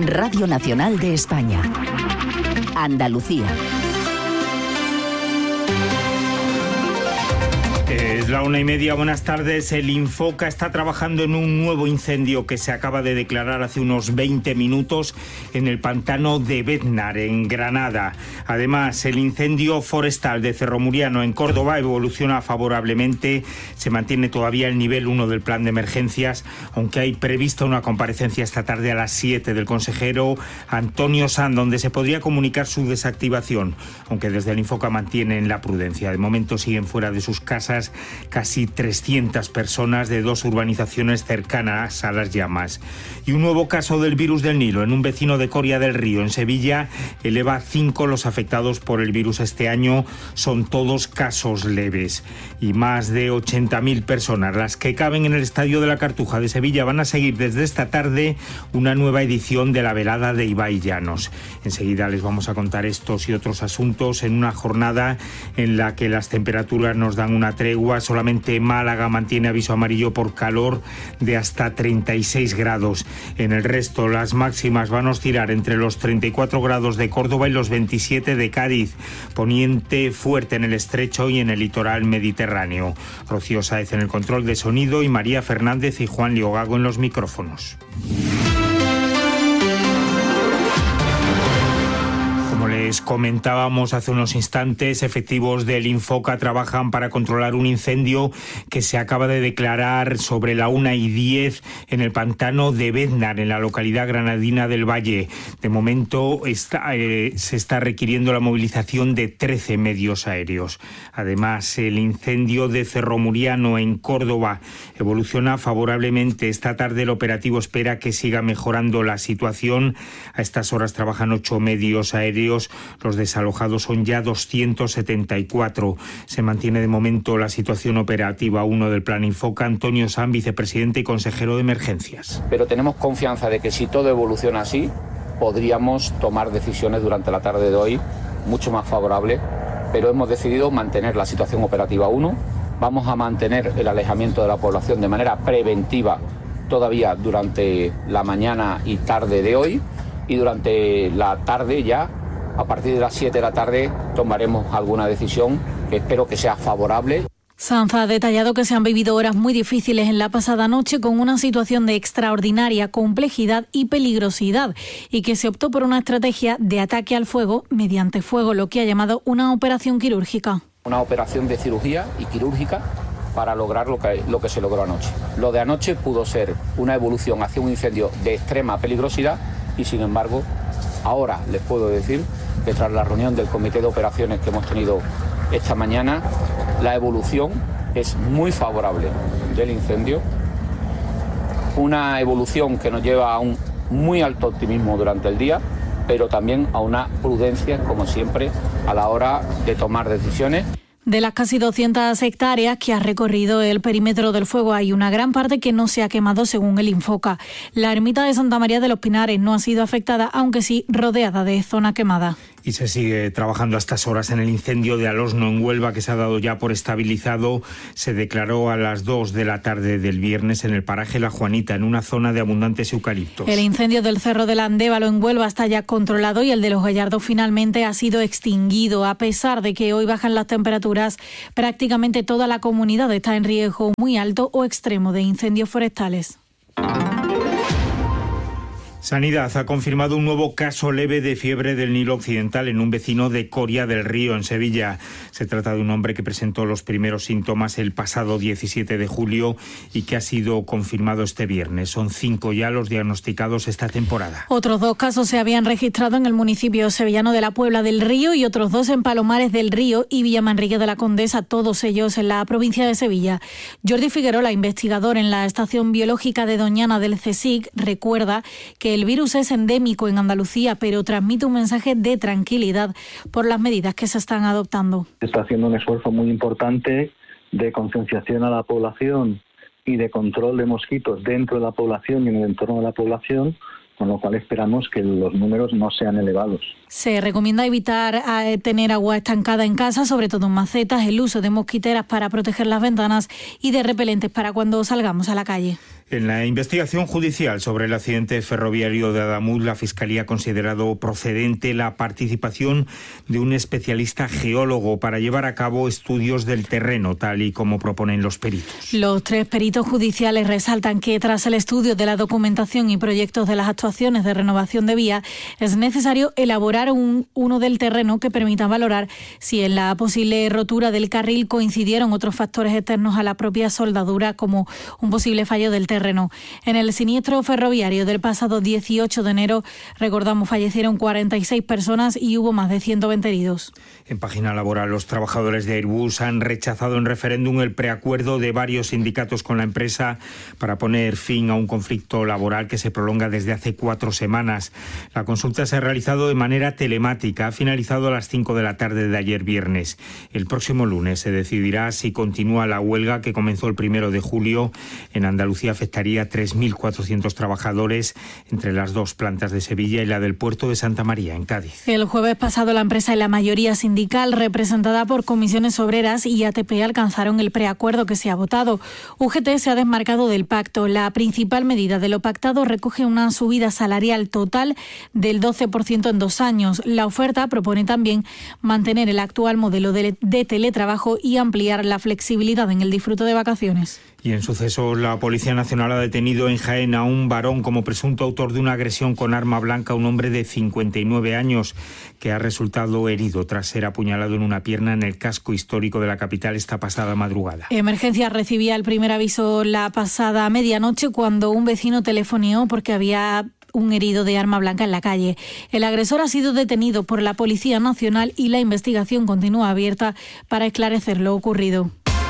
Radio Nacional de España. Andalucía. Es la 1:30, buenas tardes. El Infoca está trabajando en un nuevo incendio que se acaba de declarar hace unos 20 minutos en el pantano de Béznar, en Granada. Además, el incendio forestal de Cerro Muriano, en Córdoba, evoluciona favorablemente. Se mantiene todavía el nivel 1 del plan de emergencias, aunque hay prevista una comparecencia esta tarde a las 7 del consejero Antonio Sanz, donde se podría comunicar su desactivación, aunque desde el Infoca mantienen la prudencia. De momento siguen fuera de sus casas casi 300 personas de 2 urbanizaciones cercanas a las llamas. Y un nuevo caso del virus del Nilo en un vecino de Coria del Río, en Sevilla, eleva a 5 los afectados por el virus este año. Son todos casos leves. Y más de 80.000 personas, las que caben en el Estadio de la Cartuja de Sevilla, van a seguir desde esta tarde una nueva edición de la velada de Ibai Llanos. Enseguida les vamos a contar estos y otros asuntos en una jornada en la que las temperaturas nos dan una tregua. Solamente Málaga mantiene aviso amarillo por calor de hasta 36 grados. En el resto, las máximas van a oscilar entre los 34 grados de Córdoba y los 27 de Cádiz. Poniente fuerte en el estrecho y en el litoral mediterráneo. Rocío Sáez en el control de sonido y María Fernández y Juan Liogago en los micrófonos. Les comentábamos hace unos instantes, efectivos del Infoca trabajan para controlar un incendio que se acaba de declarar sobre la 1:10 en el pantano de Béznar, en la localidad granadina del Valle. De momento se está requiriendo la movilización de 13 medios aéreos. Además, el incendio de Cerro Muriano, en Córdoba, evoluciona favorablemente. Esta tarde el operativo espera que siga mejorando la situación. A estas horas trabajan 8 medios aéreos. Los desalojados son ya 274. Se mantiene de momento la situación operativa 1 del Plan Infoca. Antonio Sanz, vicepresidente y consejero de emergencias. Pero tenemos confianza de que si todo evoluciona así, podríamos tomar decisiones durante la tarde de hoy mucho más favorables, pero hemos decidido mantener la situación operativa 1. Vamos a mantener el alejamiento de la población de manera preventiva todavía durante la mañana y tarde de hoy, y durante la tarde ya, a partir de las 7 de la tarde, tomaremos alguna decisión que espero que sea favorable. Sanz ha detallado que se han vivido horas muy difíciles en la pasada noche con una situación de extraordinaria complejidad y peligrosidad y que se optó por una estrategia de ataque al fuego mediante fuego, lo que ha llamado una operación quirúrgica. Una operación de cirugía y quirúrgica para lograr lo que se logró anoche. Lo de anoche pudo ser una evolución hacia un incendio de extrema peligrosidad y, sin embargo, ahora les puedo decir que tras la reunión del comité de operaciones que hemos tenido esta mañana, la evolución es muy favorable del incendio. Una evolución que nos lleva a un muy alto optimismo durante el día, pero también a una prudencia, como siempre, a la hora de tomar decisiones. De las casi 200 hectáreas que ha recorrido el perímetro del fuego, hay una gran parte que no se ha quemado según el Infoca. La ermita de Santa María de los Pinares no ha sido afectada, aunque sí rodeada de zona quemada. Y se sigue trabajando a estas horas en el incendio de Alosno, en Huelva, que se ha dado ya por estabilizado. Se declaró a las 2 de la tarde del viernes en el paraje La Juanita, en una zona de abundantes eucaliptos. El incendio del Cerro del Andévalo en Huelva está ya controlado y el de Los Gallardos finalmente ha sido extinguido. A pesar de que hoy bajan las temperaturas, prácticamente toda la comunidad está en riesgo muy alto o extremo de incendios forestales. Sanidad ha confirmado un nuevo caso leve de fiebre del Nilo Occidental en un vecino de Coria del Río, en Sevilla. Se trata de un hombre que presentó los primeros síntomas el pasado 17 de julio y que ha sido confirmado este viernes. Son 5 ya los diagnosticados esta temporada. Otros 2 casos se habían registrado en el municipio sevillano de la Puebla del Río y otros 2 en Palomares del Río y Villamanrique de la Condesa, todos ellos en la provincia de Sevilla. Jordi Figuerola, investigador en la Estación Biológica de Doñana del CSIC, recuerda que el virus es endémico en Andalucía, pero transmite un mensaje de tranquilidad por las medidas que se están adoptando. Se está haciendo un esfuerzo muy importante de concienciación a la población y de control de mosquitos dentro de la población y en el entorno de la población, con lo cual esperamos que los números no sean elevados. Se recomienda evitar tener agua estancada en casa, sobre todo en macetas, el uso de mosquiteras para proteger las ventanas y de repelentes para cuando salgamos a la calle. En la investigación judicial sobre el accidente ferroviario de Adamuz, la Fiscalía ha considerado procedente la participación de un especialista geólogo para llevar a cabo estudios del terreno, tal y como proponen los peritos. Los 3 peritos judiciales resaltan que tras el estudio de la documentación y proyectos de las actuaciones de renovación de vía, es necesario elaborar uno del terreno que permita valorar si en la posible rotura del carril coincidieron otros factores externos a la propia soldadura, como un posible fallo del terreno. En el siniestro ferroviario del pasado 18 de enero, recordamos, fallecieron 46 personas y hubo más de 120 heridos. En página laboral, los trabajadores de Airbus han rechazado en referéndum el preacuerdo de varios sindicatos con la empresa para poner fin a un conflicto laboral que se prolonga desde hace 4 semanas. La consulta se ha realizado de manera telemática, ha finalizado a las 5 de la tarde de ayer viernes. El próximo lunes se decidirá si continúa la huelga que comenzó el 1 de julio. En Andalucía afectaría a 3.400 trabajadores entre las 2 plantas de Sevilla y la del puerto de Santa María, en Cádiz. El jueves pasado, la empresa y la mayoría sindical, representada por comisiones obreras y ATP, alcanzaron el preacuerdo que se ha votado. UGT se ha desmarcado del pacto. La principal medida de lo pactado recoge una subida salarial total del 12% en 2 años. La oferta propone también mantener el actual modelo de teletrabajo y ampliar la flexibilidad en el disfrute de vacaciones. Y en sucesos, la Policía Nacional ha detenido en Jaén a un varón como presunto autor de una agresión con arma blanca a un hombre de 59 años que ha resultado herido tras ser apuñalado en una pierna en el casco histórico de la capital esta pasada madrugada. Emergencias recibía el primer aviso la pasada medianoche cuando un vecino telefoneó porque había un herido de arma blanca en la calle. El agresor ha sido detenido por la Policía Nacional y la investigación continúa abierta para esclarecer lo ocurrido.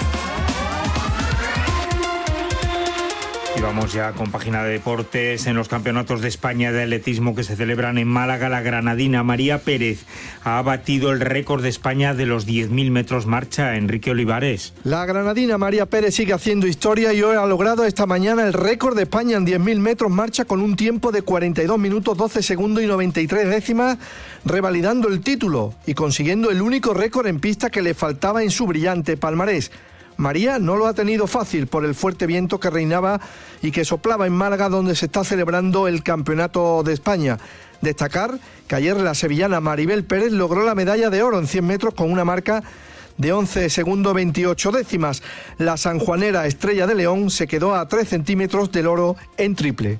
Y vamos ya con página de deportes. En los campeonatos de España de atletismo que se celebran en Málaga, la granadina María Pérez ha batido el récord de España de los 10.000 metros marcha. Enrique Olivares. La granadina María Pérez sigue haciendo historia y hoy ha logrado esta mañana el récord de España en 10.000 metros marcha con un tiempo de 42 minutos 12 segundos y 93 décimas, revalidando el título y consiguiendo el único récord en pista que le faltaba en su brillante palmarés. María no lo ha tenido fácil por el fuerte viento que reinaba y que soplaba en Málaga, donde se está celebrando el Campeonato de España. Destacar que ayer la sevillana Maribel Pérez logró la medalla de oro en 100 metros con una marca de 11 segundos 28 décimas. La sanjuanera Estrella de León se quedó a 3 centímetros del oro en triple.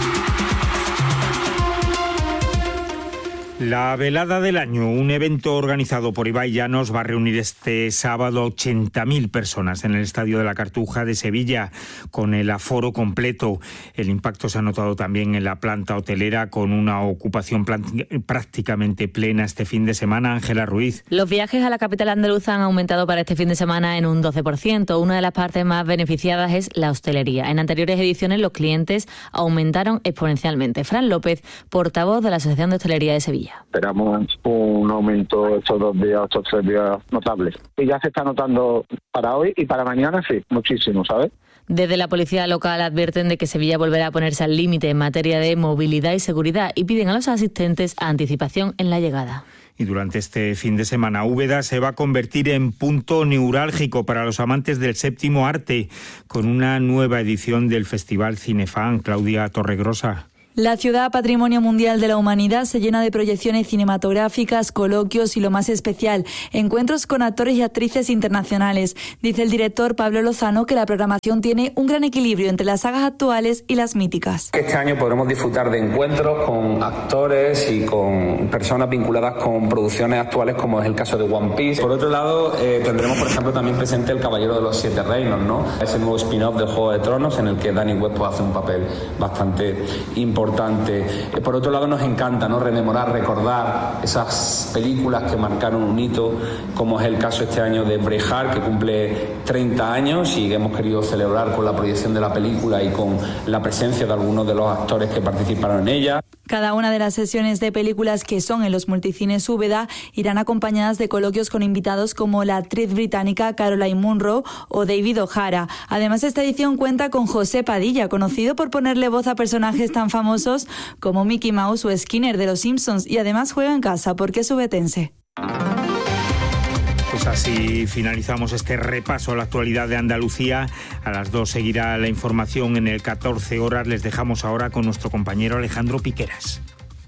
La velada del año, un evento organizado por Ibai Llanos, va a reunir este sábado 80.000 personas en el Estadio de la Cartuja de Sevilla, con el aforo completo. El impacto se ha notado también en la planta hotelera, con una ocupación prácticamente plena este fin de semana. Ángela Ruiz. Los viajes a la capital andaluza han aumentado para este fin de semana en un 12%. Una de las partes más beneficiadas es la hostelería. En anteriores ediciones los clientes aumentaron exponencialmente. Fran López, portavoz de la Asociación de Hostelería de Sevilla. Esperamos un aumento estos 3 días notable. Y ya se está notando para hoy y para mañana, sí, muchísimo, ¿sabes? Desde la policía local advierten de que Sevilla volverá a ponerse al límite en materia de movilidad y seguridad y piden a los asistentes anticipación en la llegada. Y durante este fin de semana, Úbeda se va a convertir en punto neurálgico para los amantes del séptimo arte, con una nueva edición del Festival Cinefan. Claudia Torregrosa. La ciudad Patrimonio Mundial de la Humanidad se llena de proyecciones cinematográficas, coloquios y, lo más especial, encuentros con actores y actrices internacionales. Dice el director Pablo Lozano que la programación tiene un gran equilibrio entre las sagas actuales y las míticas. Este año podremos disfrutar de encuentros con actores y con personas vinculadas con producciones actuales, como es el caso de One Piece. Por otro lado, tendremos, por ejemplo, también presente El Caballero de los Siete Reinos, ¿no? Ese nuevo spin-off de Juego de Tronos, en el que Dani West hace un papel bastante importante. Por otro lado, nos encanta, ¿no?, rememorar, recordar esas películas que marcaron un hito, como es el caso este año de Braveheart, que cumple 30 años y hemos querido celebrar con la proyección de la película y con la presencia de algunos de los actores que participaron en ella. Cada una de las sesiones de películas que son en los multicines Úbeda irán acompañadas de coloquios con invitados como la actriz británica Caroline Munro o David O'Hara. Además, esta edición cuenta con José Padilla, conocido por ponerle voz a personajes tan famosos como Mickey Mouse o Skinner de Los Simpsons, y además juega en casa porque es ubetense. Pues así finalizamos este repaso a la actualidad de Andalucía. A las 2 seguirá la información en el 14 horas. Les dejamos ahora con nuestro compañero Alejandro Piqueras.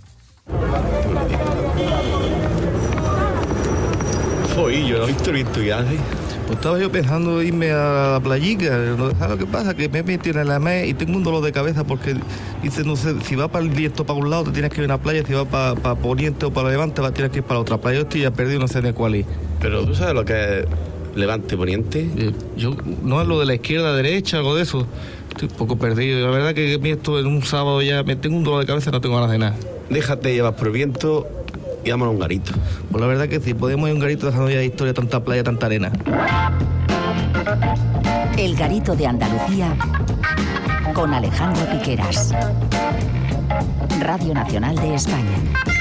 Fui yo, Víctor, pues estaba yo pensando irme a la playica. ¿Sabes lo que pasa? Que me he metido en la MES y tengo un dolor de cabeza porque dice, no sé, si va para el viento para un lado te tienes que ir a una playa, si va para Poniente o para Levante tienes que ir para otra playa. Yo estoy ya perdido, no sé de cuál ir. Pero ¿tú sabes lo que es Levante, Poniente? Yo no es lo de la izquierda, derecha, algo de eso. Estoy un poco perdido. La verdad que esto en un sábado ya me tengo un dolor de cabeza y no tengo ganas de nada. Déjate llevar por el viento y vámonos a un garito. Pues la verdad que sí, podemos ir a un garito dejando ya de historia, tanta playa, tanta arena. El Garito de Andalucía con Alejandro Piqueras. Radio Nacional de España.